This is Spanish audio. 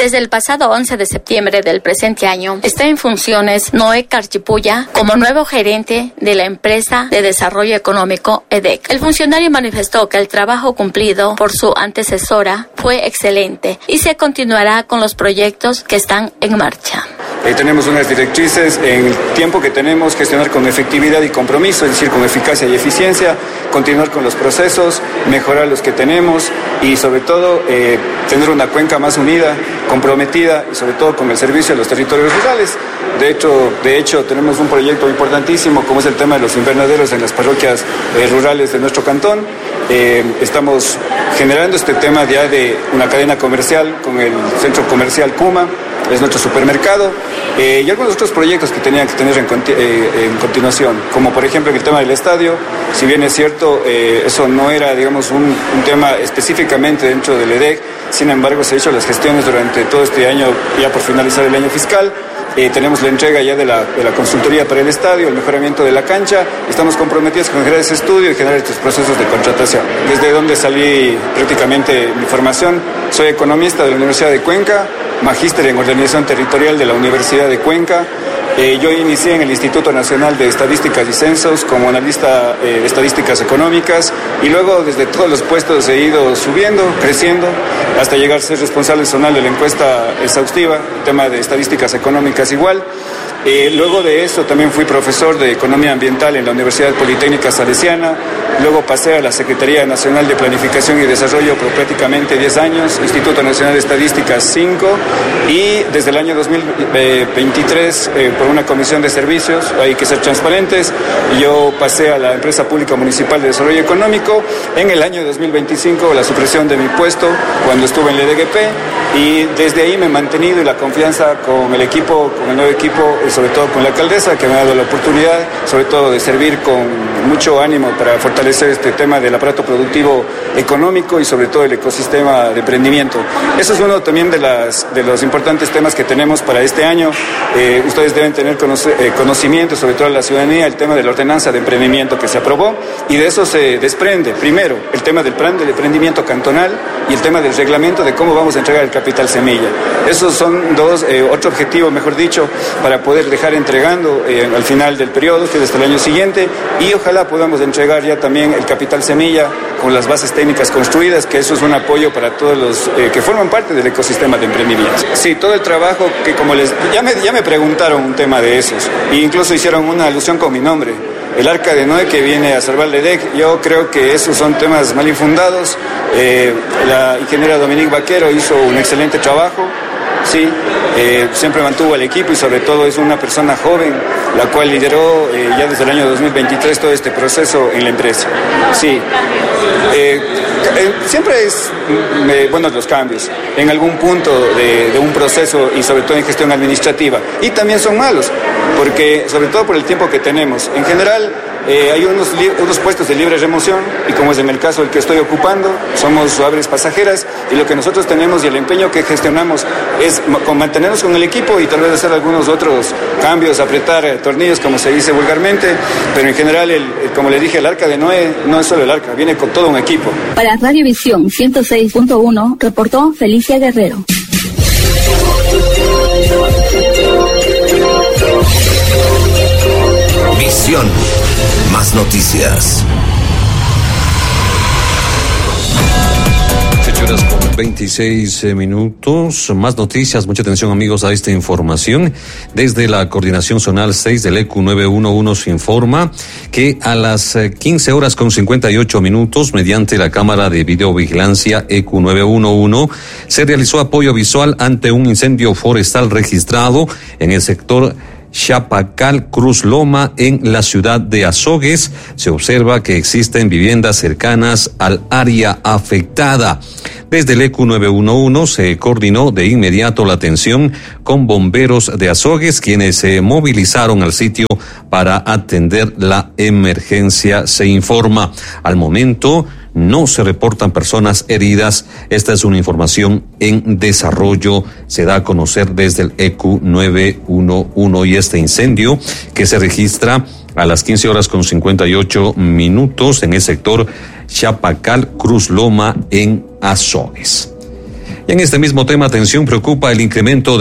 Desde el pasado 11 de septiembre del presente año, está en funciones Noé Carchipulla como nuevo gerente de la empresa de desarrollo económico EDEC. El funcionario manifestó que el trabajo cumplido por su antecesora fue excelente y se continuará con los proyectos que están en marcha. Tenemos unas directrices en el tiempo que tenemos, gestionar con efectividad y compromiso, es decir, con eficacia y eficiencia, continuar con los procesos, mejorar los que tenemos y sobre todo tener una cuenca más unida, comprometida y sobre todo con el servicio de los territorios rurales. De hecho, tenemos un proyecto importantísimo como es el tema de los invernaderos en las parroquias rurales de nuestro cantón. Estamos generando este tema ya de una cadena comercial con el centro comercial Cuma, es nuestro supermercado, y algunos otros proyectos que tenían que tener en continuación, como por ejemplo el tema del estadio. Si bien es cierto, eso no era, digamos, un tema específicamente dentro del EDEC, sin embargo se han hecho las gestiones durante todo este año, ya por finalizar el año fiscal. Tenemos la entrega ya de la consultoría para el estadio, el mejoramiento de la cancha. Estamos comprometidos con generar ese estudio y generar estos procesos de contratación. Desde donde salí prácticamente mi formación, soy economista de la Universidad de Cuenca, magíster en organización territorial de la Universidad de Cuenca. Yo inicié en el Instituto Nacional de Estadísticas y Censos como analista de estadísticas económicas y luego desde todos los puestos he ido subiendo, creciendo, hasta llegar a ser responsable zonal de la encuesta exhaustiva, tema de estadísticas económicas igual. Luego de eso también fui profesor de Economía Ambiental en la Universidad Politécnica Salesiana, luego pasé a la Secretaría Nacional de Planificación y Desarrollo por prácticamente 10 años, Instituto Nacional de Estadísticas 5 y desde el año 2023 por una comisión de servicios, hay que ser transparentes, yo pasé a la Empresa Pública Municipal de Desarrollo Económico en el año 2025, la supresión de mi puesto cuando estuve en la EDGP y desde ahí me he mantenido y la confianza con el equipo, con el nuevo equipo, sobre todo con la alcaldesa que me ha dado la oportunidad, sobre todo de servir con mucho ánimo para fortalecer este tema del aparato productivo económico y sobre todo el ecosistema de emprendimiento. Eso es uno también de los importantes temas que tenemos para este año. Ustedes deben tener conocimiento, sobre todo la ciudadanía, el tema de la ordenanza de emprendimiento que se aprobó y de eso se desprende, primero, el tema del plan del emprendimiento cantonal y el tema del reglamento de cómo vamos a entregar el capital semilla. Esos son otro objetivo, mejor dicho, para poder dejar entregando al final del periodo, que es hasta el año siguiente, y ojalá podamos entregar ya también el capital semilla con las bases técnicas construidas, que eso es un apoyo para todos los que forman parte del ecosistema de emprendimiento. Sí, todo el trabajo que ya me preguntaron un tema de esos, e incluso hicieron una alusión con mi nombre, el Arca de Noé que viene a salvar el EDEC. Yo creo que esos son temas mal infundados. La ingeniera Dominique Vaquero hizo un excelente trabajo. Sí, siempre mantuvo al equipo y sobre todo es una persona joven, la cual lideró ya desde el año 2023 todo este proceso en la empresa. Sí, siempre es buenos los cambios en algún punto de un proceso y sobre todo en gestión administrativa. Y también son malos, porque sobre todo por el tiempo que tenemos. En general, hay unos puestos de libre remoción y como es en el caso del que estoy ocupando, somos aves pasajeras y lo que nosotros tenemos y el empeño que gestionamos es mantenernos con el equipo y tal vez hacer algunos otros cambios, apretar tornillos como se dice vulgarmente, pero en general, como le dije, el Arca de Noé no es solo el Arca, viene con todo un equipo. Para Radio Visión 106.1 reportó Felicia Guerrero. Visión. Más noticias. 26 minutos, más noticias, mucha atención amigos a esta información. Desde la Coordinación Zonal 6 del ECU 911 se informa que a las 15:58 mediante la cámara de videovigilancia ECU 911 se realizó apoyo visual ante un incendio forestal registrado en el sector Chapacal Cruz Loma en la ciudad de Azogues. Se observa que existen viviendas cercanas al área afectada. Desde el ECU 911 se coordinó de inmediato la atención con bomberos de Azogues, quienes se movilizaron al sitio para atender la emergencia, se informa. Al momento no se reportan personas heridas. Esta es una información en desarrollo. Se da a conocer desde el ECU 911 y este incendio que se registra a las 15:58 en el sector Chapacal Cruz Loma en Azogues. Y en este mismo tema, atención, preocupa el incremento de